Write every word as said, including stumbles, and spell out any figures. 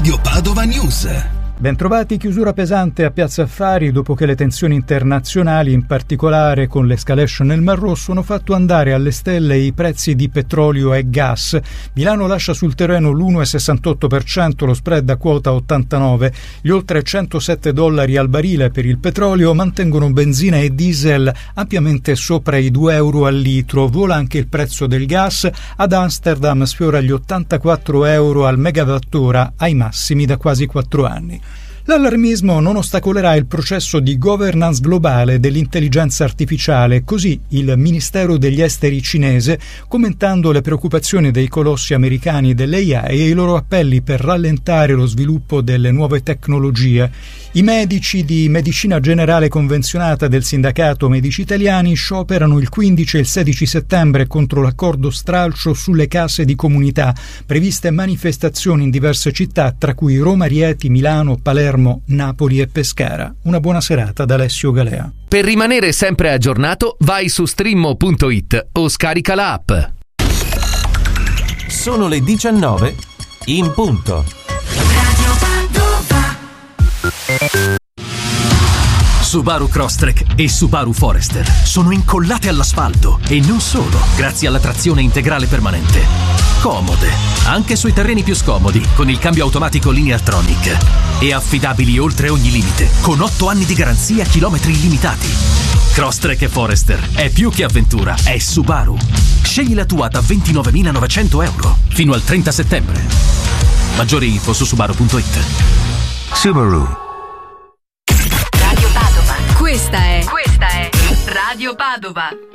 Radio Padova News. Bentrovati, chiusura pesante a Piazza Affari dopo che le tensioni internazionali, in particolare con l'escalation nel Mar Rosso, hanno fatto andare alle stelle i prezzi di petrolio e gas. Milano lascia sul terreno l'uno virgola sessantotto per cento, lo spread a quota ottantanove. Gli oltre centosette dollari al barile per il petrolio mantengono benzina e diesel ampiamente sopra i due euro al litro. Vola anche il prezzo del gas, ad Amsterdam sfiora gli ottantaquattro euro al megawattora, ai massimi da quasi quattro anni. L'allarmismo non ostacolerà il processo di governance globale dell'intelligenza artificiale, così il Ministero degli Esteri cinese, commentando le preoccupazioni dei colossi americani dell'A I e i loro appelli per rallentare lo sviluppo delle nuove tecnologie. I medici di medicina generale convenzionata del sindacato Medici Italiani scioperano il quindici e il sedici settembre contro l'accordo stralcio sulle case di comunità. Previste manifestazioni in diverse città, tra cui Roma, Rieti, Milano, Palermo, Napoli e Pescara. Una buona serata da Alessio Galea. Per rimanere sempre aggiornato, vai su streammo punto it o scarica la app. Sono le diciannove in punto. Subaru Crosstrek e Subaru Forester sono incollate all'asfalto e non solo, grazie alla trazione integrale permanente. Comode, anche sui terreni più scomodi, con il cambio automatico Lineartronic. E affidabili oltre ogni limite, con otto anni di garanzia, chilometri illimitati. Crosstrek e Forester è più che avventura, è Subaru. Scegli la tua da ventinovemilanovecento euro fino al trenta settembre. Maggiori info su subaru punto it. Subaru. Radio Padova. Questa è, questa è Radio Padova.